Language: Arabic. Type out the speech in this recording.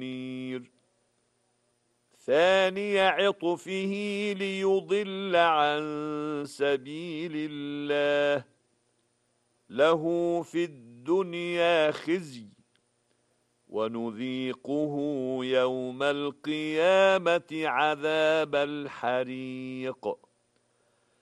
منير ثاني عطفه ليضل عن سبيل الله له في الدنيا خزي ونذيقه يوم القيامة عذاب الحريق